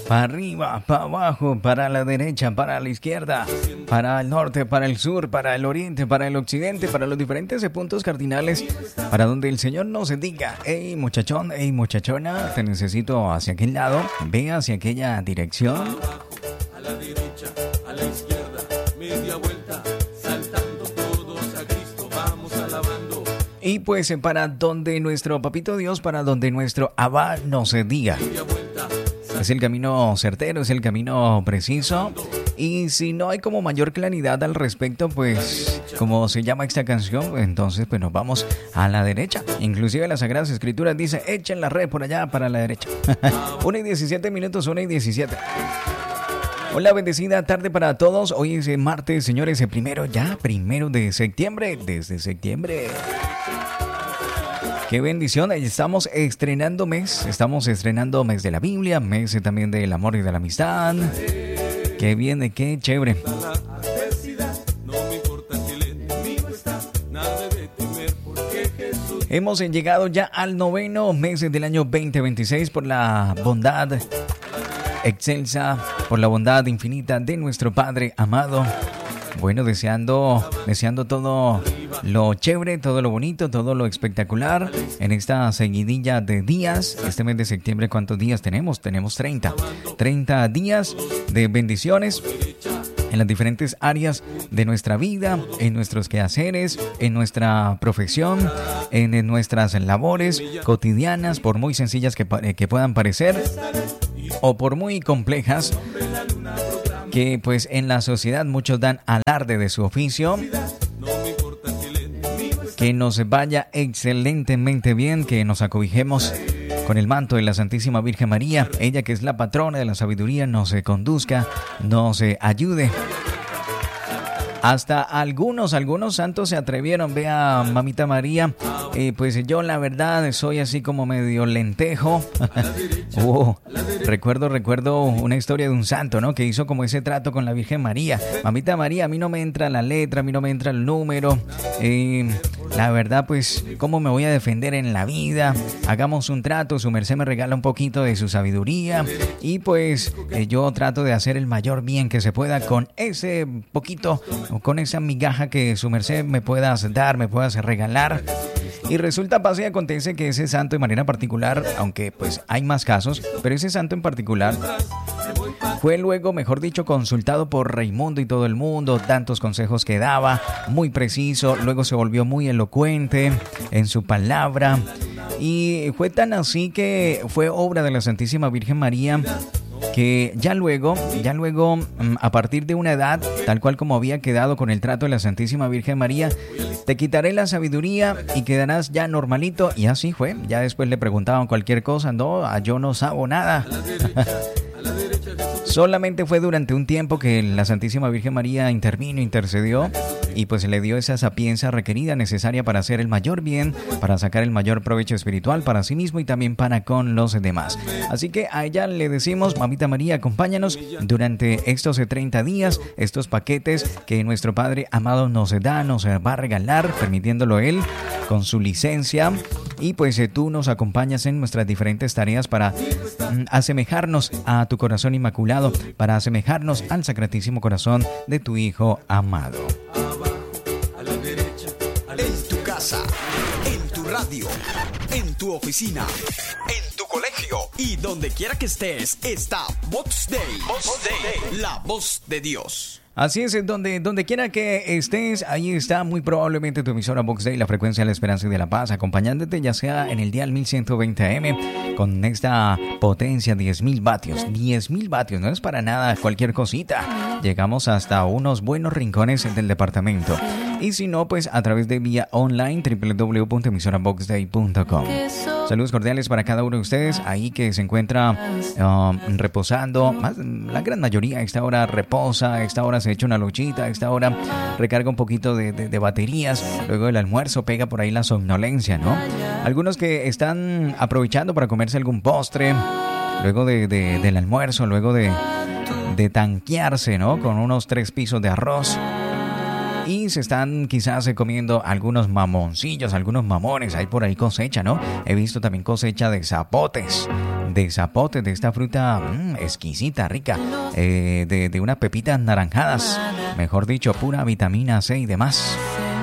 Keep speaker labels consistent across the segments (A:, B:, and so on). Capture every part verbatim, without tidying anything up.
A: para arriba, para abajo, para la derecha, para la izquierda, para el norte, para el sur, para el oriente, para el occidente, para los diferentes puntos cardinales, para donde el Señor nos diga: hey muchachón, hey muchachona, te necesito hacia aquel lado, ve hacia aquella dirección.
B: A la derecha, a la izquierda, media vuelta, saltando todos a Cristo, vamos alabando.
A: Y pues para donde nuestro papito Dios, para donde nuestro Abba nos diga. Es el camino certero, es el camino preciso. Y si no hay como mayor claridad al respecto, pues como se llama esta canción, entonces pues nos vamos a la derecha. Inclusive las Sagradas Escrituras dice: echen la red por allá para la derecha. una y diecisiete minutos, una y diecisiete. Hola, bendecida tarde para todos. Hoy es martes, señores, el primero ya, primero de septiembre, desde septiembre. Qué bendición, estamos estrenando mes, estamos estrenando mes de la Biblia, mes también del amor y de la amistad. Qué bien, qué chévere. Hemos llegado ya al noveno mes del año veinte veintiséis por la bondad excelsa, por la bondad infinita de nuestro Padre amado. Bueno, deseando, deseando todo lo chévere, todo lo bonito, todo lo espectacular en esta seguidilla de días. Este mes de septiembre, ¿cuántos días tenemos? Tenemos treinta. treinta días de bendiciones en las diferentes áreas de nuestra vida, en nuestros quehaceres, en nuestra profesión, en, en nuestras labores cotidianas, por muy sencillas que, que puedan parecer o por muy complejas, que pues en la sociedad muchos dan alarde de su oficio. Que nos vaya excelentemente bien, que nos acobijemos con el manto de la Santísima Virgen María, ella que es la patrona de la sabiduría, nos conduzca, nos ayude. Hasta algunos, algunos santos se atrevieron, vea, mamita María, eh, pues yo la verdad soy así como medio lentejo. oh, recuerdo, recuerdo una historia de un santo, ¿no? Que hizo como ese trato con la Virgen María. Mamita María, a mí no me entra la letra, a mí no me entra el número. Eh, la verdad, pues, ¿cómo me voy a defender en la vida? Hagamos un trato, su merced me regala un poquito de su sabiduría y pues eh, yo trato de hacer el mayor bien que se pueda con ese poquito, con esa migaja que su merced me puedas dar, me puedas regalar. Y resulta, pasa y acontece que ese santo de manera particular, aunque pues hay más casos, pero ese santo en particular fue luego, mejor dicho, consultado por Raimundo y todo el mundo, tantos consejos que daba, muy preciso, luego se volvió muy elocuente en su palabra y fue tan así que fue obra de la Santísima Virgen María, que ya luego, ya luego, a partir de una edad, tal cual como había quedado con el trato de la Santísima Virgen María, te quitaré la sabiduría y quedarás ya normalito. Y así fue. Ya después le preguntaban cualquier cosa, no, yo no sabo nada. Solamente fue durante un tiempo que la Santísima Virgen María intervino, intercedió y pues le dio esa sapiencia requerida, necesaria para hacer el mayor bien, para sacar el mayor provecho espiritual para sí mismo y también para con los demás. Así que a ella le decimos: mamita María, acompáñanos durante estos treinta días, estos paquetes que nuestro Padre amado nos da, nos va a regalar, permitiéndolo Él con su licencia. Y pues eh, tú nos acompañas en nuestras diferentes tareas para mm, asemejarnos a tu corazón inmaculado, para asemejarnos al Sacratísimo Corazón de tu Hijo amado.
C: En tu casa, en tu radio, en tu oficina, en tu colegio y donde quiera que estés, está Vox Dei, Vox Dei, la voz de Dios.
A: Así es, donde, donde quiera que estés, ahí está muy probablemente tu emisora Vox Dei, la frecuencia de la esperanza y de la paz, acompañándote ya sea en el dial mil ciento veinte A M con esta potencia diez mil vatios. diez mil vatios, no es para nada cualquier cosita. Llegamos hasta unos buenos rincones del departamento. Y si no, pues a través de vía online, doble u doble u doble u punto emisora vox dei punto com. Saludos cordiales para cada uno de ustedes ahí que se encuentra um, reposando. Más, la gran mayoría a esta hora reposa, a esta hora se echa una luchita, a esta hora recarga un poquito de, de, de baterías. Luego del almuerzo pega por ahí la somnolencia, ¿no? Algunos que están aprovechando para comerse algún postre luego de, de, del almuerzo, luego de, de tanquearse, ¿no? Con unos tres pisos de arroz. Y se están quizás comiendo algunos mamoncillos, algunos mamones. Hay por ahí cosecha, ¿no? He visto también cosecha de zapotes, de zapote, de esta fruta mmm, exquisita, rica, eh, de, de unas pepitas naranjadas, mejor dicho, pura vitamina C y demás.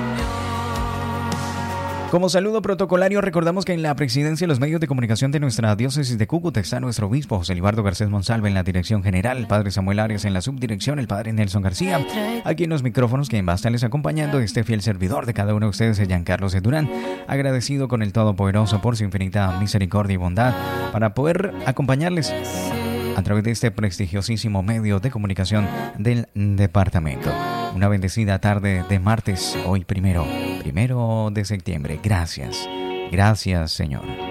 A: Como saludo protocolario, recordamos que en la presidencia de los medios de comunicación de nuestra diócesis de Cúcuta está nuestro obispo José Libardo Garcés Monsalve en la dirección general, el padre Samuel Arias en la subdirección, el padre Nelson García, aquí en los micrófonos, quien va a estarles acompañando, este fiel servidor de cada uno de ustedes, Giancarlo C. Durán, agradecido con el Todopoderoso por su infinita misericordia y bondad para poder acompañarles a través de este prestigiosísimo medio de comunicación del departamento. Una bendecida tarde de martes, hoy primero, primero de septiembre. Gracias, gracias Señor.